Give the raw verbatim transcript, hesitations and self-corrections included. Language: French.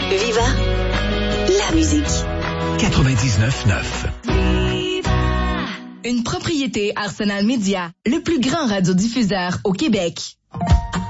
Viva la musique. quatre-vingt-dix-neuf neuf. Une propriété Arsenal Média, le plus grand radiodiffuseur au Québec.